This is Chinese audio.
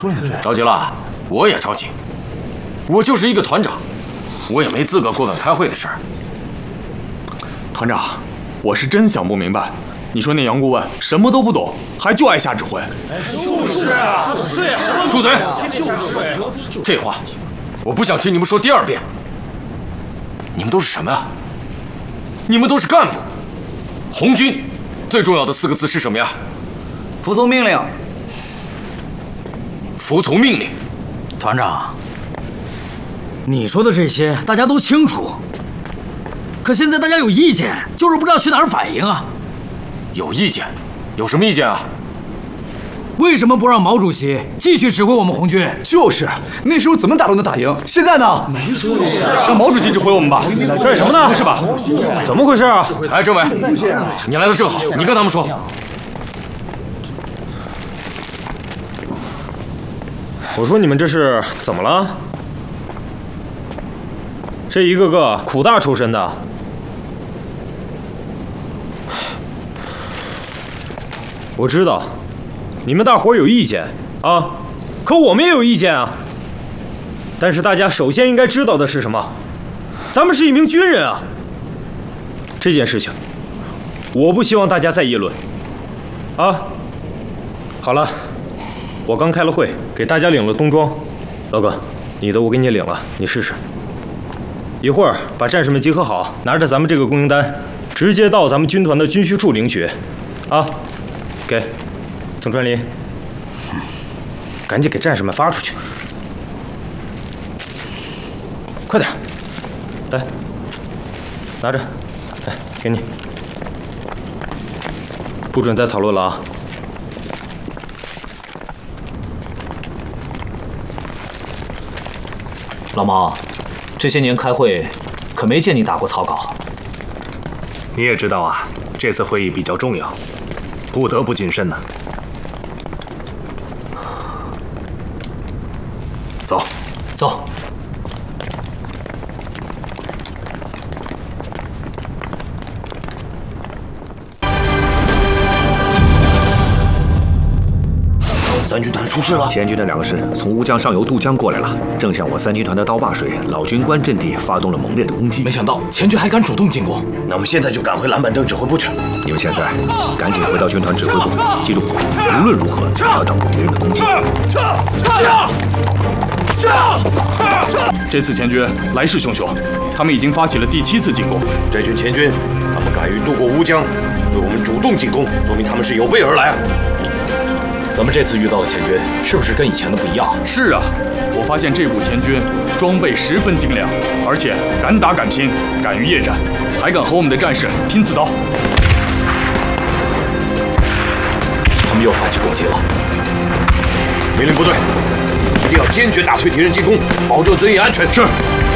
着急了，我也着急。我就是一个团长，我也没资格过问开会的事儿。 团长，我是真想不明白，你说那杨顾问什么都不懂，还就爱下指挥。 就是啊，对啊， 住嘴！这话我不想听你们说第二遍。你们都是什么呀？你们都是干部。红军最重要的4个字是什么呀？ 服从命令。 服从命令。 团长，你说的这些大家都清楚，可现在大家有意见，就是不知道去哪儿反映啊。 有意见？有什么意见啊？ 为什么不让毛主席继续指挥我们红军？ 就是，那时候怎么打都能打赢，现在呢？ 没说让毛主席指挥我们吧？干什么呢？不是吧？怎么回事啊？ 哎，政委，你来的正好，你跟他们说。 我说你们这是怎么了？这一个个苦大出身的，我知道你们大伙儿有意见啊，可我们也有意见啊。但是大家首先应该知道的是什么？咱们是一名军人啊。这件事情，我不希望大家再议论啊。好了。我刚开了会，给大家领了冬装。老哥，你的我给你领了，你试试。一会儿把战士们集合好，拿着咱们这个供应单，直接到咱们军团的军需处领取。啊，给，总传林，赶紧给战士们发出去。快点，来，拿着，来，给你。不准再讨论了啊！ 老毛，这些年开会可没见你打过草稿。 你也知道啊，这次会议比较重要，不得不谨慎呢。走， 走。 三军团出事了，前军的2个师从乌江上游渡江过来了，正向我3军团的刀坝水老军官阵地发动了猛烈的攻击。 没想到前军还敢主动进攻， 那我们现在就赶回蓝板凳指挥部去。你们现在赶紧回到军团指挥部，记住，无论如何不要挡住敌人的攻击。 这次前军来势汹汹，他们已经发起了第7次进攻。 这群前军，他们敢于渡过乌江，对我们主动进攻，说明他们是有备而来啊。 咱们这次遇到的前军是不是跟以前的不一样？ 是啊，我发现这股前军装备十分精良，而且敢打敢拼，敢于夜战，还敢和我们的战士拼刺刀。 他们又发起攻击了。 命令部队，一定要坚决打退敌人进攻，保证尊严安全。 是。